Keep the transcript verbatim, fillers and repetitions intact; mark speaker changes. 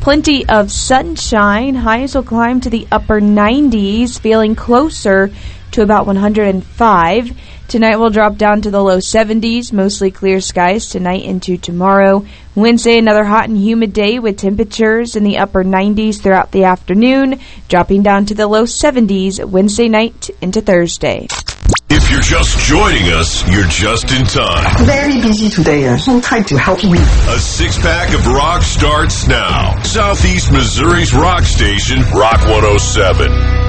Speaker 1: Plenty of sunshine. Highs will climb to the upper nineties, feeling closer to about one hundred five. Tonight will drop down to the low seventies, mostly clear skies tonight into tomorrow. Wednesday, another hot and humid day with temperatures in the upper nineties throughout the afternoon, dropping down to the low seventies Wednesday night into Thursday.
Speaker 2: If you're just joining us, you're just in time.
Speaker 3: Very busy today. Uh, no time to help me.
Speaker 2: A six-pack of rock starts now. Southeast Missouri's rock station, Rock one oh seven.